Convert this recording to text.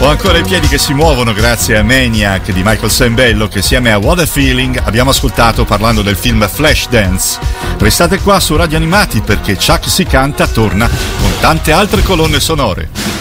Ho ancora i piedi che si muovono grazie a Maniac di Michael Sembello, che insieme a What a Feeling abbiamo ascoltato parlando del film Flashdance. Restate qua su Radio Animati perché Chuck si canta torna con tante altre colonne sonore.